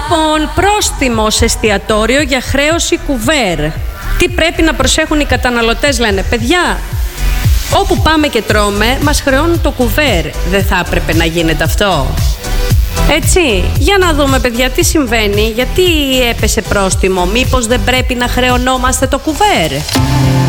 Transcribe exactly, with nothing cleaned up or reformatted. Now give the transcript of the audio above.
Λοιπόν, πρόστιμο σε εστιατόριο για χρέωση κουβέρ. Τι πρέπει να προσέχουν οι καταναλωτές, λένε. Παιδιά, όπου πάμε και τρώμε, μας χρεώνουν το κουβέρ. Δεν θα έπρεπε να γίνεται αυτό? Έτσι, για να δούμε, παιδιά, τι συμβαίνει. Γιατί έπεσε πρόστιμο? Μήπως δεν πρέπει να χρεωνόμαστε το κουβέρ?